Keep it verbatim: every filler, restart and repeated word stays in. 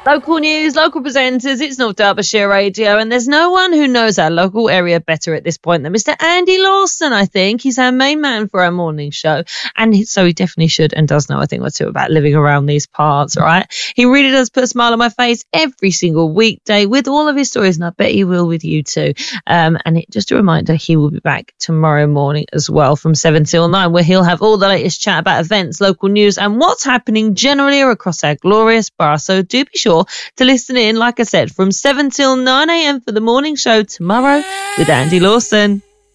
Local news, local presenters, it's North Derbyshire Radio, and there's no one who knows our local area better at this point than Mister Andy Lawson, I think. He's our main man for our morning show, and he, so he definitely should and does know a thing or two about living around these parts, right? He really does put a smile on my face every single weekday with all of his stories, and I bet he will with you too. Um, and it, just a reminder, he will be back tomorrow morning as well from seven till nine, where he'll have all the latest chat about events, local news, and what's happening generally across our glorious borough. So do be sure to listen in, like I said, from seven till nine a.m. for the morning show tomorrow with Andy Lawson.